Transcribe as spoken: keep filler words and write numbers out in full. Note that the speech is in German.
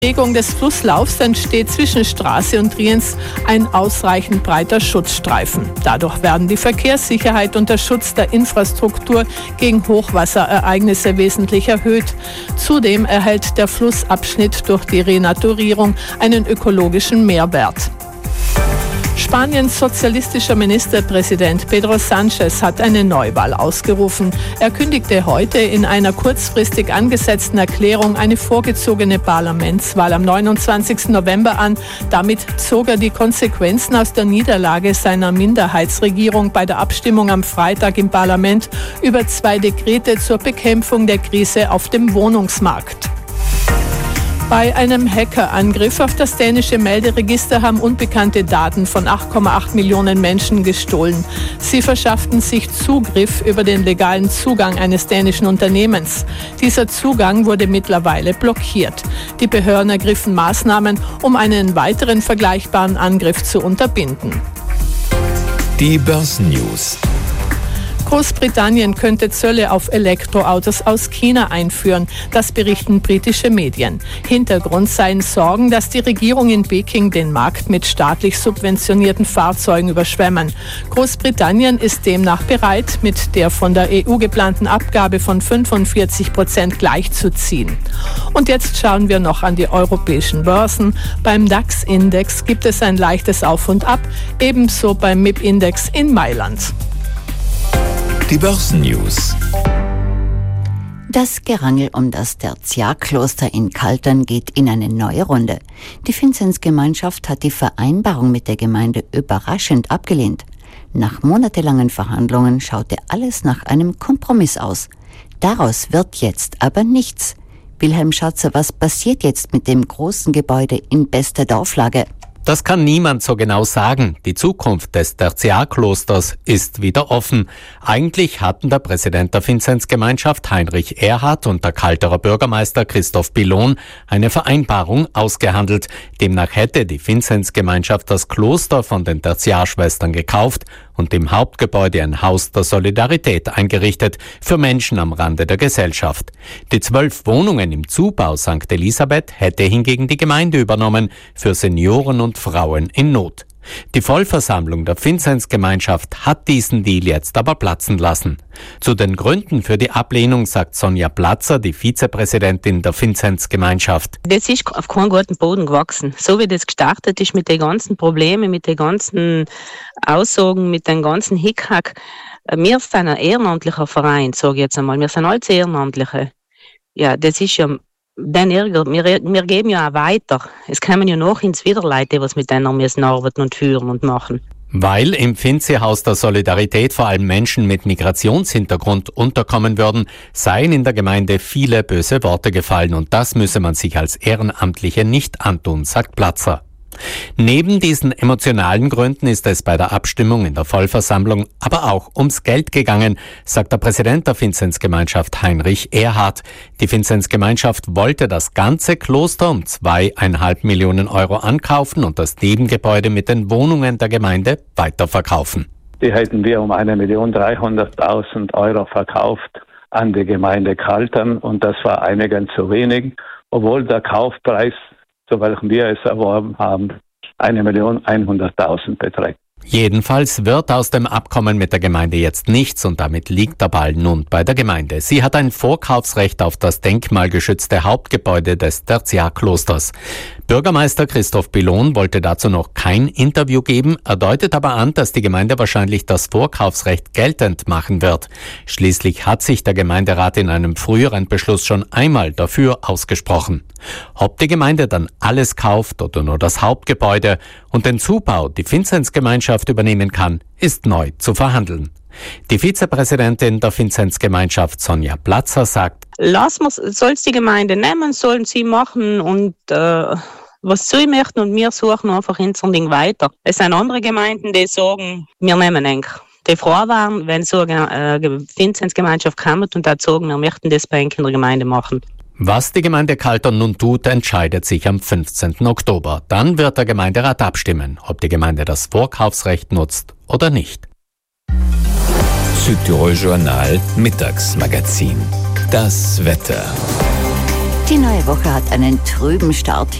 Bewegung des Flusslaufs entsteht zwischen Straße und Triens ein ausreichend breiter Schutzstreifen. Dadurch werden die Verkehrssicherheit und der Schutz der Infrastruktur gegen Hochwasserereignisse wesentlich erhöht. Zudem erhält der Flussabschnitt durch die Renaturierung einen ökologischen Mehrwert. Spaniens sozialistischer Ministerpräsident Pedro Sánchez hat eine Neuwahl ausgerufen. Er kündigte heute in einer kurzfristig angesetzten Erklärung eine vorgezogene Parlamentswahl am neunundzwanzigsten November an. Damit zog er die Konsequenzen aus der Niederlage seiner Minderheitsregierung bei der Abstimmung am Freitag im Parlament über zwei Dekrete zur Bekämpfung der Krise auf dem Wohnungsmarkt. Bei einem Hackerangriff auf das dänische Melderegister haben Unbekannte Daten von acht Komma acht Millionen Menschen gestohlen. Sie verschafften sich Zugriff über den legalen Zugang eines dänischen Unternehmens. Dieser Zugang wurde mittlerweile blockiert. Die Behörden ergriffen Maßnahmen, um einen weiteren vergleichbaren Angriff zu unterbinden. Die Börsennews. Großbritannien könnte Zölle auf Elektroautos aus China einführen, das berichten britische Medien. Hintergrund seien Sorgen, dass die Regierung in Peking den Markt mit staatlich subventionierten Fahrzeugen überschwemmen. Großbritannien ist demnach bereit, mit der von der E U geplanten Abgabe von fünfundvierzig Prozent gleichzuziehen. Und jetzt schauen wir noch an die europäischen Börsen. Beim DAX-Index gibt es ein leichtes Auf und Ab, ebenso beim M I P-Index in Mailand. Die Börsennews. Das Gerangel um das Tertiarkloster in Kaltern geht in eine neue Runde. Die Vinzenzgemeinschaft hat die Vereinbarung mit der Gemeinde überraschend abgelehnt. Nach monatelangen Verhandlungen schaute alles nach einem Kompromiss aus. Daraus wird jetzt aber nichts. Wilhelm Schatzer, was passiert jetzt mit dem großen Gebäude in bester Dorflage? Das kann niemand so genau sagen. Die Zukunft des Tertiarklosters ist wieder offen. Eigentlich hatten der Präsident der Vinzenzgemeinschaft Heinrich Erhardt und der Kalterer Bürgermeister Christoph Billon eine Vereinbarung ausgehandelt. Demnach hätte die Vinzenzgemeinschaft das Kloster von den Tertiarschwestern gekauft und im Hauptgebäude ein Haus der Solidarität eingerichtet für Menschen am Rande der Gesellschaft. Die zwölf Wohnungen im Zubau Sankt Elisabeth hätte hingegen die Gemeinde übernommen für Senioren und Frauen in Not. Die Vollversammlung der Vinzenzgemeinschaft hat diesen Deal jetzt aber platzen lassen. Zu den Gründen für die Ablehnung sagt Sonja Platzer, die Vizepräsidentin der Vinzenzgemeinschaft. Das ist auf keinen guten Boden gewachsen. So wie das gestartet ist mit den ganzen Problemen, mit den ganzen Aussagen, mit den ganzen Hickhack. Wir sind ein ehrenamtlicher Verein, sage ich jetzt einmal. Wir sind alles Ehrenamtliche. Ja, das ist ja den Ärger, wir, wir geben ja auch weiter. Es kommen ja noch ins wieder Leute, was mit denen müssen arbeiten und führen und machen. Weil im Vinzi-Haus der Solidarität vor allem Menschen mit Migrationshintergrund unterkommen würden, seien in der Gemeinde viele böse Worte gefallen und das müsse man sich als Ehrenamtliche nicht antun, sagt Platzer. Neben diesen emotionalen Gründen ist es bei der Abstimmung in der Vollversammlung aber auch ums Geld gegangen, sagt der Präsident der Vinzenzgemeinschaft Heinrich Erhardt. Die Vinzenzgemeinschaft wollte das ganze Kloster um zweieinhalb Millionen Euro ankaufen und das Nebengebäude mit den Wohnungen der Gemeinde weiterverkaufen. Die hätten wir um eine Million dreihunderttausend Euro verkauft an die Gemeinde Kaltern und das war einigen zu wenig, obwohl der Kaufpreis, zu welchem wir es erworben haben, eine Million einhunderttausend beträgt. Jedenfalls wird aus dem Abkommen mit der Gemeinde jetzt nichts und damit liegt der Ball nun bei der Gemeinde. Sie hat ein Vorkaufsrecht auf das denkmalgeschützte Hauptgebäude des Tertiarklosters. Bürgermeister Christoph Billon wollte dazu noch kein Interview geben, er deutet aber an, dass die Gemeinde wahrscheinlich das Vorkaufsrecht geltend machen wird. Schließlich hat sich der Gemeinderat in einem früheren Beschluss schon einmal dafür ausgesprochen. Ob die Gemeinde dann alles kauft oder nur das Hauptgebäude und den Zubau die Vinzenzgemeinschaft übernehmen kann, ist neu zu verhandeln. Die Vizepräsidentin der Vinzenzgemeinschaft Sonja Platzer sagt: Lass mal, soll es die Gemeinde nehmen, sollen sie machen und äh, was sie möchten und wir suchen einfach unser Ding weiter. Es sind andere Gemeinden, die sagen, wir nehmen eng. Die froh waren, wenn so eine äh, Vinzenzgemeinschaft kommt und da sagen, wir möchten das bei eng in der Gemeinde machen. Was die Gemeinde Kaltern nun tut, entscheidet sich am fünfzehnten Oktober. Dann wird der Gemeinderat abstimmen, ob die Gemeinde das Vorkaufsrecht nutzt oder nicht. Südtirol Journal Mittagsmagazin. Das Wetter. Die neue Woche hat einen trüben Start